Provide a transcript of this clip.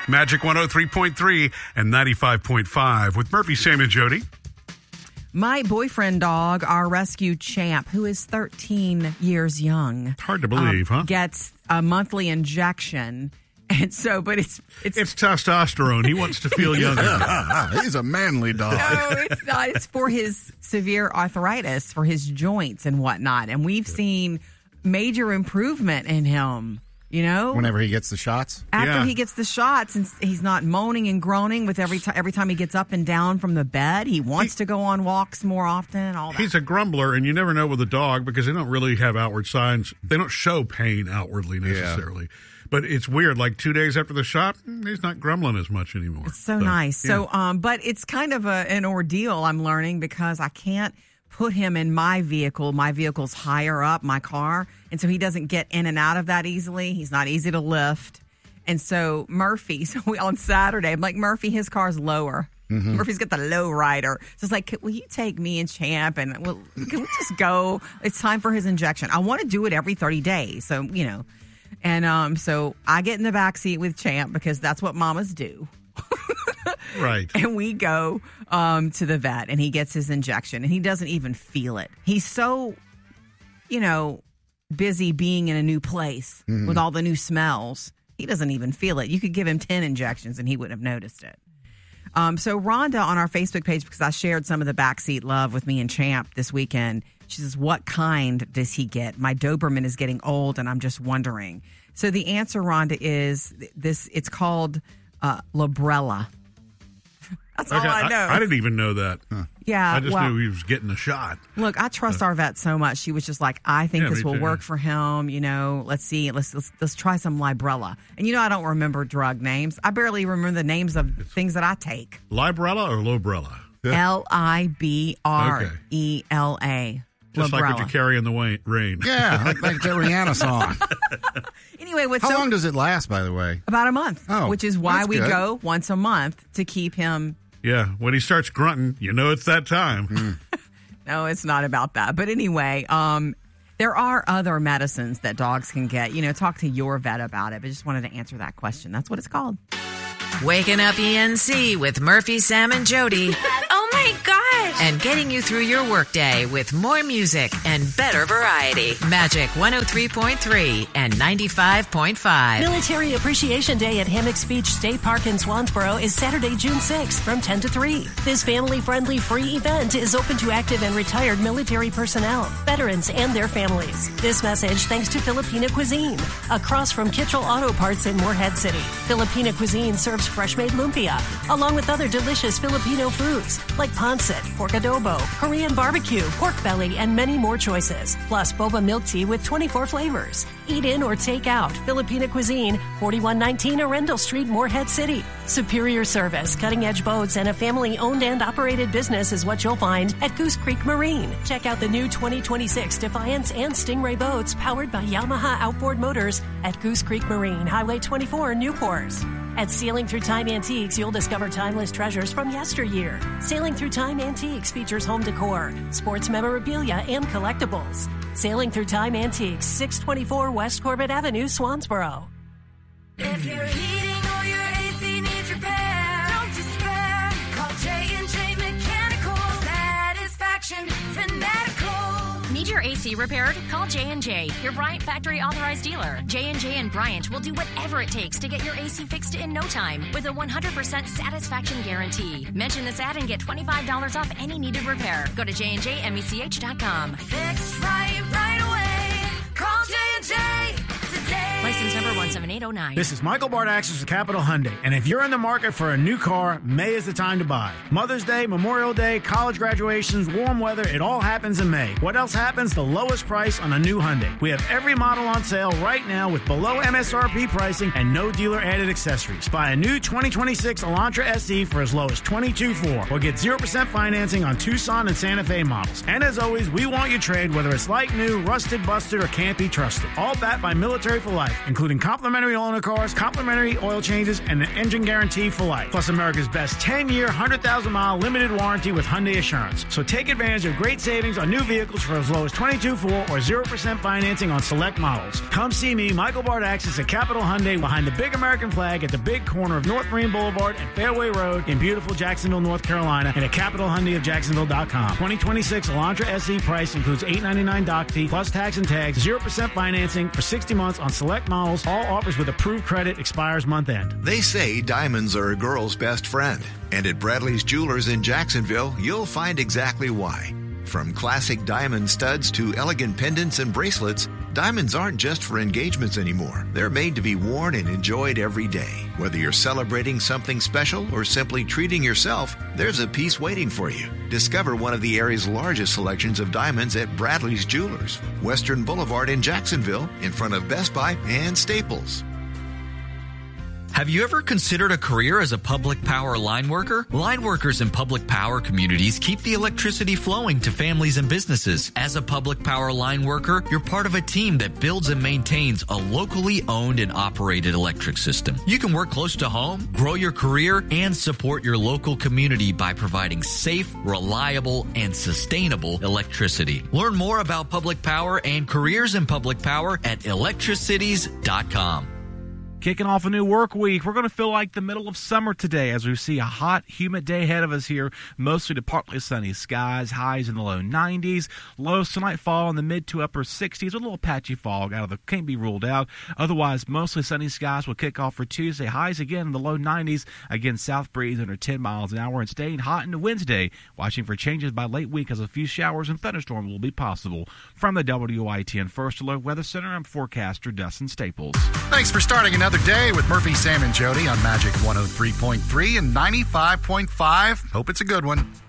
Magic 103.3 and 95.5 with Murphy, Sam, and Jody. My boyfriend dog, our rescue Champ, who is 13 years young. Hard to believe, huh? Gets a monthly injection. And so, but it's testosterone. He wants to feel younger. He's a manly dog. No, it's not. It's for his severe arthritis, for his joints and whatnot. And we've seen major improvement in him. You know, whenever he gets the shots, after he gets the shots, and he's not moaning and groaning with every time he gets up and down from the bed. He wants to go on walks more often. All that. He's a grumbler, and you never know with a dog because they don't really have outward signs. They don't show pain outwardly necessarily. Yeah. But it's weird. Like 2 days after the shot, he's not grumbling as much anymore. It's so nice. Yeah. So, but it's kind of an ordeal. I'm learning because I can't put him in my vehicle. My vehicle's higher up, my car. And so he doesn't get in and out of that easily. He's not easy to lift. And so Murphy, on Saturday, I'm like, Murphy, his car's lower. Mm-hmm. Murphy's got the low rider. So it's like, will you take me and Champ and can we just go? It's time for his injection. I want to do it every 30 days. So, you know. And so I get in the back seat with Champ because that's what mamas do. Right. And we go to the vet and he gets his injection and he doesn't even feel it. He's so, busy being in a new place with all the new smells. He doesn't even feel it. You could give him 10 injections and he wouldn't have noticed it. So Rhonda on our Facebook page, because I shared some of the backseat love with me and Champ this weekend, she says, what kind does he get? My Doberman is getting old and I'm just wondering. So the answer, Rhonda, is this. It's called Librela. That's all I know. I didn't even know that. Huh. Yeah. I just knew he was getting a shot. Look, I trust our vet so much. She was just like, I think this will work for him. Let's see. Let's try some Librela. And I don't remember drug names. I barely remember the names of things that I take. Librela or Lobrella? Librela. Just like what you carry in the rain. Yeah, like the Rihanna song. Anyway, how long does it last, by the way? About a month, which is why we go once a month to keep him. Yeah, when he starts grunting, it's that time. No, it's not about that. But anyway, there are other medicines that dogs can get. Talk to your vet about it. But just wanted to answer that question. That's what it's called. Waking up ENC with Murphy, Sam, and Jody. Oh my gosh. And getting you through your workday with more music and better variety. Magic 103.3 and 95.5. Military Appreciation Day at Hammocks Beach State Park in Swansboro is Saturday, June 6th from 10 to 3. This family-friendly free event is open to active and retired military personnel, veterans, and their families. This message thanks to Filipina Cuisine, across from Kitchell Auto Parts in Morehead City. Filipina Cuisine serves fresh-made lumpia, along with other delicious Filipino foods like pancit, pork adobo, Korean barbecue, pork belly, and many more choices. Plus boba milk tea with 24 flavors. Eat in or take out. Filipina Cuisine, 4119 Arundel Street, Morehead City. Superior service, cutting-edge boats, and a family-owned and operated business is what you'll find at Goose Creek Marine. Check out the new 2026 Defiance and Stingray boats powered by Yamaha Outboard Motors at Goose Creek Marine, Highway 24, Newport. At Sailing Through Time Antiques, you'll discover timeless treasures from yesteryear. Sailing Through Time Antiques features home decor, sports memorabilia, and collectibles. Sailing Through Time Antiques, 624 West Corbett Avenue, Swansboro. If you're heating or your AC needs repair, don't despair. Call J&J Mechanical. Satisfaction Fanatical. Need your AC repaired? Call J&J, your Bryant factory authorized dealer. J&J and Bryant will do whatever it takes to get your AC fixed in no time with a 100% satisfaction guarantee. Mention this ad and get $25 off any needed repair. Go to jnjmech.com. Fix right away. Call J&J today. License number 17809. This is Michael Bardaxis with Capital Hyundai. And if you're in the market for a new car, May is the time to buy. Mother's Day, Memorial Day, college graduations, warm weather, it all happens in May. What else happens? The lowest price on a new Hyundai. We have every model on sale right now with below MSRP pricing and no dealer added accessories. Buy a new 2026 Elantra SE for as low as $22,400 or get 0% financing on Tucson and Santa Fe models. And as always, we want your trade, whether it's like new, rusted, busted, or can't be trusted. All backed by Military for Life, including comprehensive complimentary loaner cars, complimentary oil changes, and an engine guarantee for life. Plus America's best 10-year, 100,000-mile limited warranty with Hyundai Assurance. So take advantage of great savings on new vehicles for as low as $22,400 or 0% financing on select models. Come see me, Michael Bardaxis at Capital Hyundai behind the big American flag at the big corner of North Marine Boulevard and Fairway Road in beautiful Jacksonville, North Carolina, and at CapitalHyundaiofJacksonville.com. 2026 Elantra SE price includes $899 doc fee plus tax and tags, 0% financing for 60 months on select models. All offers with approved credit expires month end. They say diamonds are a girl's best friend. And at Bradley's Jewelers in Jacksonville, you'll find exactly why. From classic diamond studs to elegant pendants and bracelets, diamonds aren't just for engagements anymore. They're made to be worn and enjoyed every day. Whether you're celebrating something special or simply treating yourself, there's a piece waiting for you. Discover one of the area's largest selections of diamonds at Bradley's Jewelers, Western Boulevard in Jacksonville, in front of Best Buy and Staples. Have you ever considered a career as a public power line worker? Line workers in public power communities keep the electricity flowing to families and businesses. As a public power line worker, you're part of a team that builds and maintains a locally owned and operated electric system. You can work close to home, grow your career, and support your local community by providing safe, reliable, and sustainable electricity. Learn more about public power and careers in public power at electricities.com. Kicking off a new work week. We're going to feel like the middle of summer today as we see a hot, humid day ahead of us here. Mostly to partly sunny skies, highs in the low 90s. Lows tonight fall in the mid to upper 60s. A little patchy fog can't be ruled out. Otherwise, mostly sunny skies will kick off for Tuesday. Highs again in the low 90s. Again, south breeze under 10 miles an hour and staying hot into Wednesday. Watching for changes by late week as a few showers and thunderstorms will be possible. From the WITN First Alert Weather Center, I'm forecaster Dustin Staples. Thanks for starting another day with Murphy, Sam, and Jody on Magic 103.3 and 95.5. Hope it's a good one.